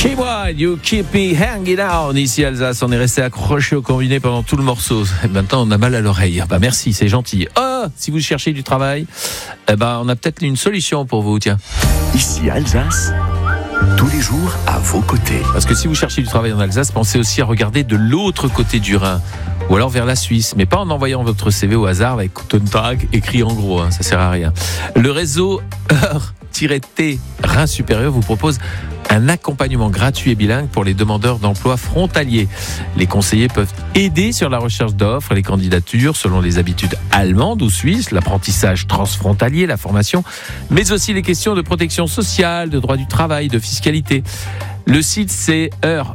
Chez moi, You Keep Me Hanging On. Ici Alsace, on est resté accroché au combiné pendant tout le morceau. Et maintenant, on a mal à l'oreille. Bah merci, c'est gentil. Oh, si vous cherchez du travail, on a peut-être une solution pour vous, tiens. Ici Alsace, tous les jours à vos côtés. Parce que si vous cherchez du travail en Alsace, pensez aussi à regarder de l'autre côté du Rhin. Ou alors vers la Suisse, mais pas en envoyant votre CV au hasard avec Tag écrit en gros, ça sert à rien. Le réseau Heure-T Rhin Supérieur vous propose un accompagnement gratuit et bilingue pour les demandeurs d'emploi frontaliers. Les conseillers peuvent aider sur la recherche d'offres, les candidatures selon les habitudes allemandes ou suisses, l'apprentissage transfrontalier, la formation, mais aussi les questions de protection sociale, de droit du travail, de fiscalité. Le site c'est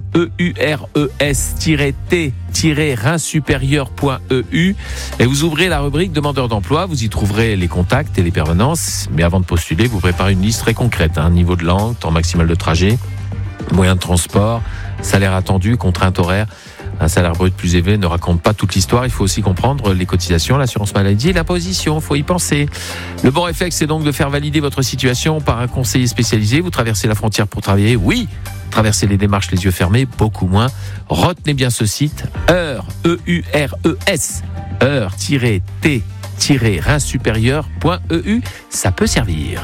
Heures-T-Rhinsupérieur.eu et vous ouvrez la rubrique demandeurs d'emploi, vous y trouverez les contacts et les permanences, mais avant de postuler, vous préparez une liste très concrète, niveau de langue, temps maximal de trajet, moyens de transport, salaire attendu, contrainte horaire. Un salaire brut plus élevé ne raconte pas toute l'histoire. Il faut aussi comprendre les cotisations, l'assurance maladie et l'imposition. Il faut y penser. Le bon réflexe, c'est donc de faire valider votre situation par un conseiller spécialisé. Vous traversez la frontière pour travailler. Oui, traversez les démarches les yeux fermés, beaucoup moins. Retenez bien ce site, Heures, E-U-R-E-S, Heures-T-Rhinsupérieur.eu. Ça peut servir.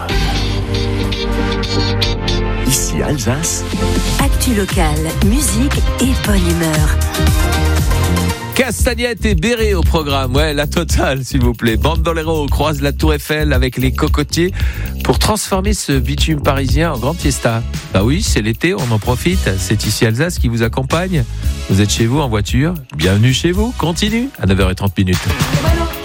Ici Alsace, actu locale, musique et bonne humeur. Castagnette et Béret au programme, la totale s'il vous plaît. Bandolero croise la Tour Eiffel avec les cocotiers pour transformer ce bitume parisien en grande fiesta. Bah oui, c'est l'été, on en profite. C'est ici Alsace qui vous accompagne. Vous êtes chez vous en voiture, bienvenue chez vous, continue à 9h30.